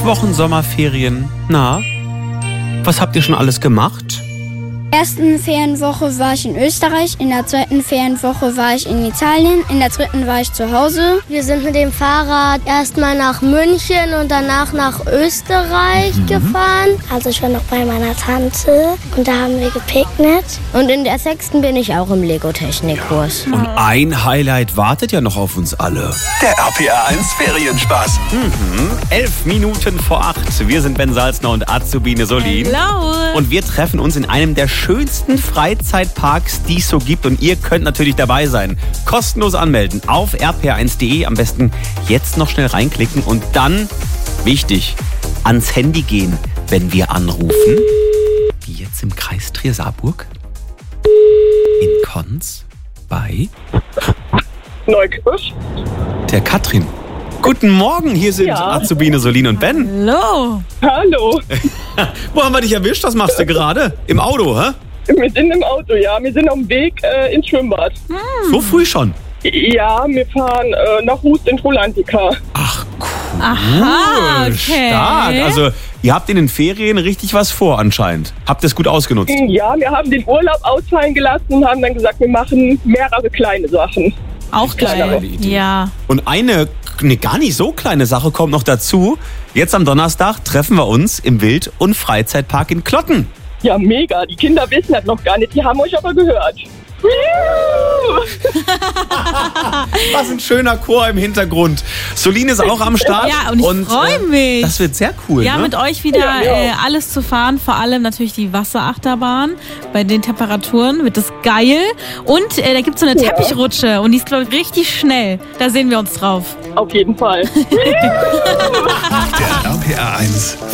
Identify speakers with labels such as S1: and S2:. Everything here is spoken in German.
S1: Wochen Sommerferien. Na, was habt ihr schon alles gemacht?
S2: In der ersten Ferienwoche war ich in Österreich, in der zweiten Ferienwoche war ich in Italien, in der dritten war ich zu Hause.
S3: Wir sind mit dem Fahrrad erstmal nach München und danach nach Österreich gefahren. Also ich war noch bei meiner Tante und da haben wir gepicknickt.
S4: Und in der 6. bin ich auch im Lego-Technikkurs.
S1: Und ein Highlight wartet ja noch auf uns alle.
S5: Der RPA 1 Ferienspaß.
S1: 11 Minuten vor 8. Wir sind Ben Salzner und Azubine Solin.
S6: Hello.
S1: Und wir treffen uns in einem der schönsten Freizeitparks, die es so gibt. Und ihr könnt natürlich dabei sein. Kostenlos anmelden auf rpa1.de. Am besten jetzt noch schnell reinklicken und dann, wichtig, ans Handy gehen, wenn wir anrufen. Wie jetzt im Kreis Trier-Saarburg. In Konz bei
S7: Neukirch.
S1: der Katrin. Guten Morgen, hier sind Azubine Solin und Ben.
S6: Hallo.
S7: Hallo.
S1: Wo haben wir dich erwischt? Was machst du gerade? Im Auto, hä?
S7: Wir sind im Auto, ja. Wir sind auf dem Weg ins Schwimmbad.
S1: So früh schon.
S7: Ja, wir fahren nach Hust in Trolantica.
S1: Ach, cool.
S6: Aha, okay.
S1: Stark. Also, ihr habt in den Ferien richtig was vor anscheinend. Habt ihr es gut ausgenutzt?
S7: Ja, wir haben den Urlaub ausfallen gelassen und haben dann gesagt, wir machen mehrere kleine Sachen.
S6: Auch
S1: Geile
S6: geil.
S1: Idee.
S6: Ja.
S1: Und eine gar nicht so kleine Sache kommt noch dazu. Jetzt am Donnerstag treffen wir uns im Wild- und Freizeitpark in Klotten.
S7: Ja, mega. Die Kinder wissen das noch gar nicht. Die haben euch aber gehört.
S1: Was ein schöner Chor im Hintergrund. Solin ist auch am Start.
S6: Ja, und ich freue mich.
S1: Das wird sehr cool.
S6: Ja,
S1: ne?
S6: mit euch wieder alles zu fahren, vor allem natürlich die Wasserachterbahn. Bei den Temperaturen wird das geil. Und da gibt es so eine Teppichrutsche und die ist, glaube ich, richtig schnell. Da sehen wir uns drauf.
S7: Auf jeden Fall.
S5: Der RPA 1